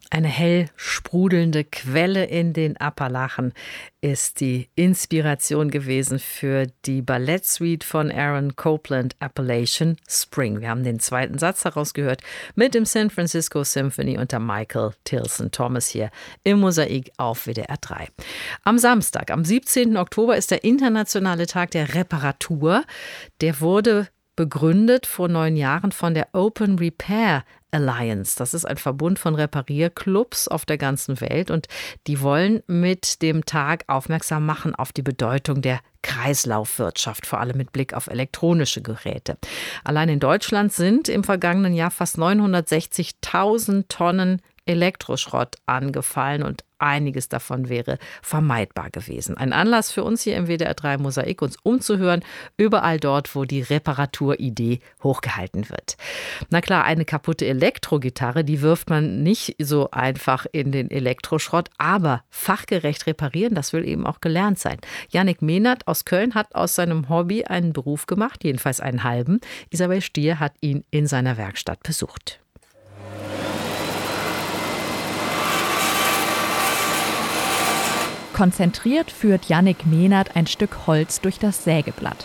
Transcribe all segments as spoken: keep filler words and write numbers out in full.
Eine hell sprudelnde Quelle in den Appalachen ist die Inspiration gewesen für die Ballettsuite von Aaron Copland, Appalachian Spring. Wir haben den zweiten Satz daraus gehört mit dem San Francisco Symphony unter Michael Tilson Thomas hier im Mosaik auf W D R drei. Am Samstag, am siebzehnten Oktober, ist der internationale Tag der Reparatur. Der wurde begründet vor neun Jahren von der Open Repair Alliance. Das ist ein Verbund von Reparierclubs auf der ganzen Welt und die wollen mit dem Tag aufmerksam machen auf die Bedeutung der Kreislaufwirtschaft, vor allem mit Blick auf elektronische Geräte. Allein in Deutschland sind im vergangenen Jahr fast neunhundertsechzigtausend Tonnen Elektroschrott angefallen und einiges davon wäre vermeidbar gewesen. Ein Anlass für uns hier im W D R drei Mosaik, uns umzuhören, überall dort, wo die Reparaturidee hochgehalten wird. Na klar, eine kaputte Elektrogitarre, die wirft man nicht so einfach in den Elektroschrott, aber fachgerecht reparieren, das will eben auch gelernt sein. Yannick Mehnert aus Köln hat aus seinem Hobby einen Beruf gemacht, jedenfalls einen halben. Isabel Stier hat ihn in seiner Werkstatt besucht. Konzentriert führt Yannick Mehnert ein Stück Holz durch das Sägeblatt.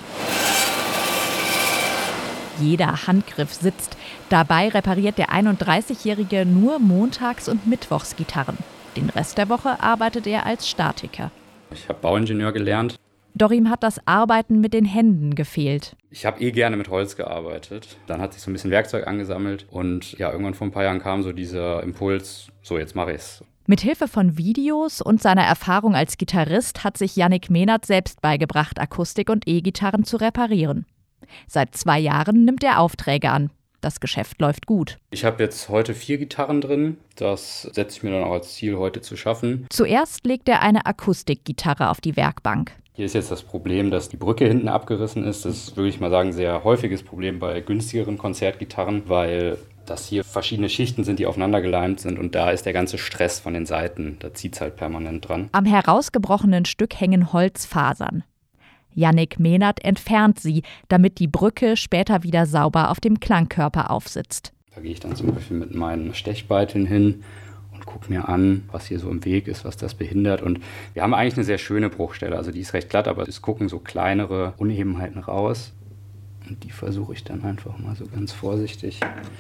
Jeder Handgriff sitzt. Dabei repariert der einunddreißigjährige nur montags und mittwochs Gitarren. Den Rest der Woche arbeitet er als Statiker. Ich habe Bauingenieur gelernt. Doch ihm hat das Arbeiten mit den Händen gefehlt. Ich habe eh gerne mit Holz gearbeitet. Dann hat sich so ein bisschen Werkzeug angesammelt und ja, irgendwann vor ein paar Jahren kam so dieser Impuls, so jetzt mache ich's. Mit Hilfe von Videos und seiner Erfahrung als Gitarrist hat sich Yannick Mehnert selbst beigebracht, Akustik- und E-Gitarren zu reparieren. Seit zwei Jahren nimmt er Aufträge an. Das Geschäft läuft gut. Ich habe jetzt heute vier Gitarren drin. Das setze ich mir dann auch als Ziel, heute zu schaffen. Zuerst legt er eine Akustikgitarre auf die Werkbank. Hier ist jetzt das Problem, dass die Brücke hinten abgerissen ist. Das ist, würde ich mal sagen, ein sehr häufiges Problem bei günstigeren Konzertgitarren, weil das hier verschiedene Schichten sind, die aufeinander geleimt sind und da ist der ganze Stress von den Seiten, da zieht es halt permanent dran. Am herausgebrochenen Stück hängen Holzfasern. Yannick Mehnert entfernt sie, damit die Brücke später wieder sauber auf dem Klangkörper aufsitzt. Da gehe ich dann zum Beispiel mit meinen Stechbeiteln hin und gucke mir an, was hier so im Weg ist, was das behindert. Und wir haben eigentlich eine sehr schöne Bruchstelle, also die ist recht glatt, aber es gucken so kleinere Unebenheiten raus. Und die versuche ich dann einfach mal so ganz vorsichtig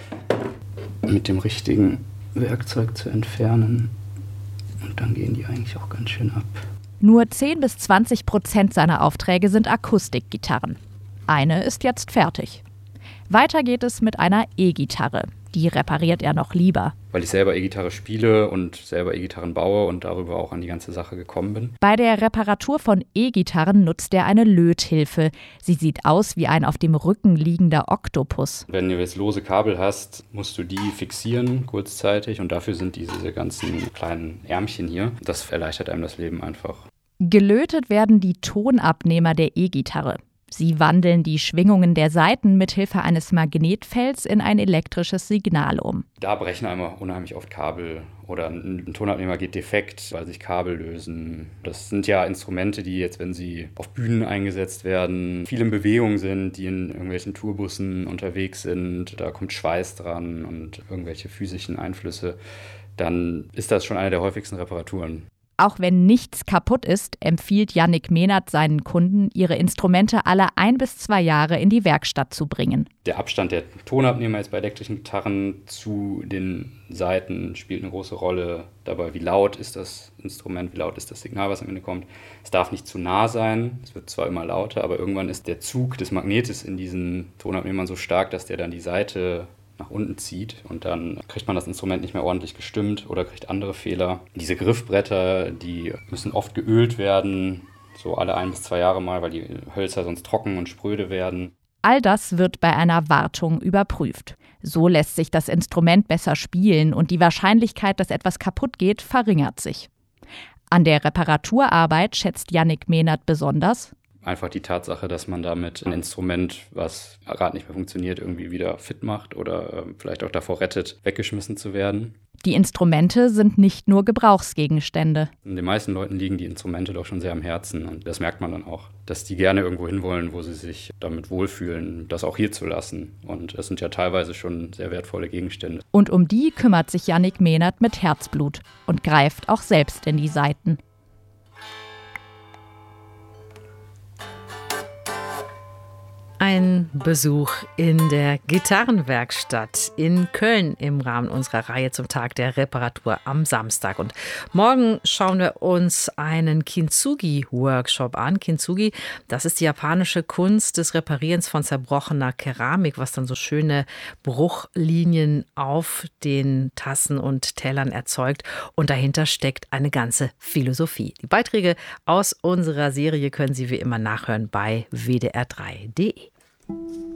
mit dem richtigen Werkzeug zu entfernen. Und dann gehen die eigentlich auch ganz schön ab. Nur zehn bis zwanzig Prozent seiner Aufträge sind Akustikgitarren. Eine ist jetzt fertig. Weiter geht es mit einer E-Gitarre. Die repariert er noch lieber. Weil ich selber E-Gitarre spiele und selber E-Gitarren baue und darüber auch an die ganze Sache gekommen bin. Bei der Reparatur von E-Gitarren nutzt er eine Löthilfe. Sie sieht aus wie ein auf dem Rücken liegender Oktopus. Wenn du jetzt lose Kabel hast, musst du die fixieren kurzzeitig und dafür sind diese ganzen kleinen Ärmchen hier. Das erleichtert einem das Leben einfach. Gelötet werden die Tonabnehmer der E-Gitarre. Sie wandeln die Schwingungen der Saiten mithilfe eines Magnetfelds in ein elektrisches Signal um. Da brechen einmal unheimlich oft Kabel oder ein Tonabnehmer geht defekt, weil sich Kabel lösen. Das sind ja Instrumente, die jetzt, wenn sie auf Bühnen eingesetzt werden, viel in Bewegung sind, die in irgendwelchen Tourbussen unterwegs sind. Da kommt Schweiß dran und irgendwelche physischen Einflüsse. Dann ist das schon eine der häufigsten Reparaturen. Auch wenn nichts kaputt ist, empfiehlt Yannick Mehnert seinen Kunden, ihre Instrumente alle ein bis zwei Jahre in die Werkstatt zu bringen. Der Abstand der Tonabnehmer jetzt bei elektrischen Gitarren zu den Saiten spielt eine große Rolle dabei. Wie laut ist das Instrument, wie laut ist das Signal, was am Ende kommt. Es darf nicht zu nah sein, es wird zwar immer lauter, aber irgendwann ist der Zug des Magnetes in diesen Tonabnehmern so stark, dass der dann die Saite nach unten zieht und dann kriegt man das Instrument nicht mehr ordentlich gestimmt oder kriegt andere Fehler. Diese Griffbretter, die müssen oft geölt werden, so alle ein bis zwei Jahre mal, weil die Hölzer sonst trocken und spröde werden. All das wird bei einer Wartung überprüft. So lässt sich das Instrument besser spielen und die Wahrscheinlichkeit, dass etwas kaputt geht, verringert sich. An der Reparaturarbeit schätzt Yannick Mehnert besonders: einfach die Tatsache, dass man damit ein Instrument, was gerade nicht mehr funktioniert, irgendwie wieder fit macht oder äh, vielleicht auch davor rettet, weggeschmissen zu werden. Die Instrumente sind nicht nur Gebrauchsgegenstände. Den meisten Leuten liegen die Instrumente doch schon sehr am Herzen und das merkt man dann auch, dass die gerne irgendwo hinwollen, wo sie sich damit wohlfühlen, das auch hier zu lassen. Und es sind ja teilweise schon sehr wertvolle Gegenstände. Und um die kümmert sich Yannick Mehnert mit Herzblut und greift auch selbst in die Saiten. Ein Besuch in der Gitarrenwerkstatt in Köln im Rahmen unserer Reihe zum Tag der Reparatur am Samstag. Und morgen schauen wir uns einen Kintsugi-Workshop an. Kintsugi, das ist die japanische Kunst des Reparierens von zerbrochener Keramik, was dann so schöne Bruchlinien auf den Tassen und Tellern erzeugt. Und dahinter steckt eine ganze Philosophie. Die Beiträge aus unserer Serie können Sie wie immer nachhören bei w d r drei punkt d e.